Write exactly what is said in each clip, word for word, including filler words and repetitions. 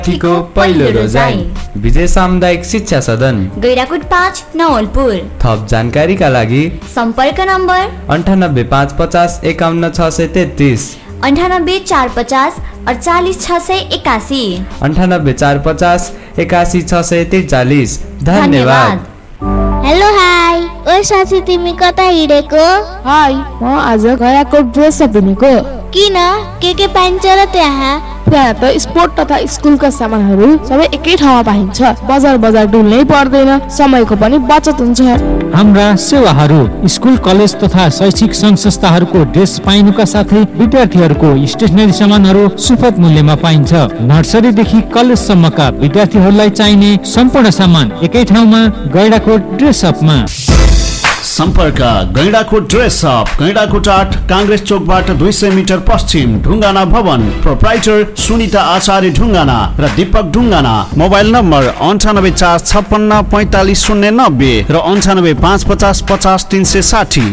को पहिलो रोजाइ विजय सामुदायिक शिक्षा सदन गैराकोट पाँच नवलपुर। थप जानकारीका लागि सम्पर्क नम्बर अन्ठानब्बे पाँच पचास एकाउन्न छ सय तेत्तीस, अन्ठानब्बे चार पचास अडचालिस छ सय एकासी, अन्ठानब्बे चार पचास एकासी छ सय त्रिचालिस। धन्यवाद। हेलो हाई, ओ साथी तिमी कता हिँडेको? हाई, म आज गैराकोट ड्रेस किनेको। किन? के के पाइन्छ र त्यहाँ? त्यहाँ त स्पोर्ट तथा स्कुलका सामानहरू सबै एकै ठाउँमा पाइन्छ। बजार बजार डुल्नै पर्दैन, समयको पनि बचत हुन्छ। हाम्रा सेवाहरू स्कुल कलेज तथा शैक्षिक संघ संस्थाहरूको ड्रेस पाइनुका साथै विद्यार्थीहरूको स्टेसनरी सामानहरू सुपथ मूल्यमा पाइन्छ। नर्सरीदेखि कलेजसम्मका विद्यार्थीहरूलाई चाहिने सम्पूर्ण सामान एकै ठाउँमा गैडाकोट ड्रेस अपमा। सम्पर्क गैडाकोट ड्रेस अप, गैडाकोट आठ कांग्रेस चोकबाट दुई सय मिटर पश्चिम, ढुङ्गाना भवन। प्रोप्राइटर सुनिता आचार्य ढुङ्गाना र दीपक ढुङ्गाना। मोबाइल नम्बर अन्ठानब्बे चार छप्पन्न पैंतालिस शून्य नब्बे र अन्ठानब्बे पाँच पचास पचास तीन सय साठी।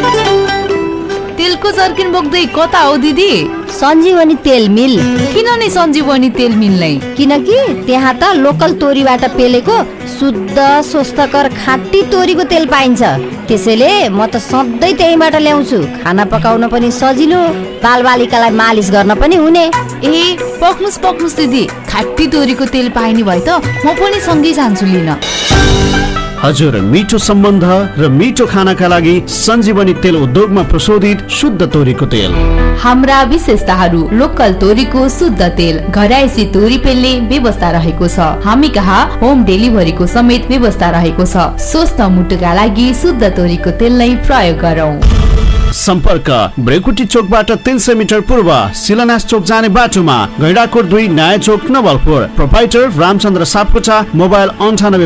तेलको जर्किन बोक्दै कता हो दिदी? सञ्जीवनी तेल मिल। किन नि सञ्जीवनी तेल मिल नै? किनकि त्यहाँ त लोकल तोरीबाट पेलेको शुद्ध स्वस्थकर खाँटी तोरीको तेल पाइन्छ। त्यसैले म त सधैँ त्यहीबाट ल्याउँछु। खाना पकाउन पनि सजिलो, बालबालिकालाई मालिस गर्न पनि हुने। ए पक्नुस् पक्नुस् दिदी, खाँटी तोरीको तेल पाइने भए त म पनि सँगै जान्छु लिन। हजुर, मिठो सम्बन्ध र मिठो खानाका लागि सञ्जीवनी तेल उद्योगमा प्रशोधित शुद्ध तोरीको तेल। हाम्रा विशेषताहरू लोकल तोरीको शुद्ध तेल, घरायसी तोरी पेल्ने व्यवस्था रहेको छ। हामी कहाँ होम डेलिभरीको समेत व्यवस्था रहेको छ। स्वस्थ मुटुका लागि शुद्ध तोरीको तेल नै प्रयोग गरौँ। सम्पर्क ब्रेकुटी चोकबाट तीन सय मिटर पूर्व, शिलान्यास चोक जाने बाटोमा, गैडाकोट दुई नयाँ चोक नवलपुर। प्रोप्राइटर रामचन्द्र सापकोटा। मोबाइल अन्ठानब्बे